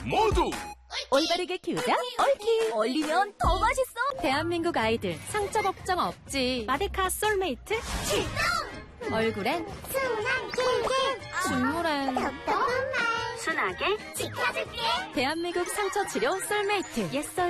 모두 올바르게 키우자 옳키. 얼리면 더 맛있어. 대한민국 아이들 상처 걱정 없지. 마데카 솔메이트 출동. 얼굴엔 순한 길길 식물엔 똑똑한 말 순하게 지켜줄게. 대한민국 상처 치료 솔메이트 옛